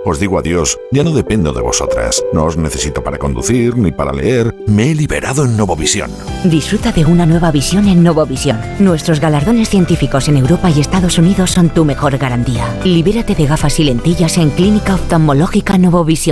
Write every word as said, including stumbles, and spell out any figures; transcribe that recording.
Os digo adiós, ya no dependo de vosotras. No os necesito para conducir ni para leer. Me he liberado en Novovisión. Disfruta de una nueva visión en Novovisión. Nuestros galardones científicos en Europa y Estados Unidos son tu mejor garantía. Libérate de gafas y lentillas en Clínica Oftalmológica Novovisión.